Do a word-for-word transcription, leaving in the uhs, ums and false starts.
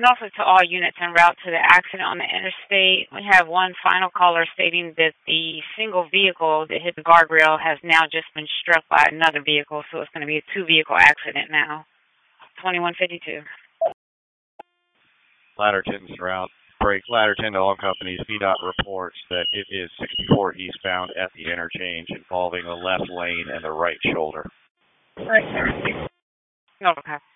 And also to all units en route to the accident on the interstate, we have one final caller stating that the single vehicle that hit the guardrail has now just been struck by another vehicle, so it's going to be a two-vehicle accident now. twenty-one fifty-two. Ladder ten route. Break. Ladder ten to all companies. V DOT reports that it is sixty-four eastbound at the interchange involving the left lane and the right shoulder. Okay.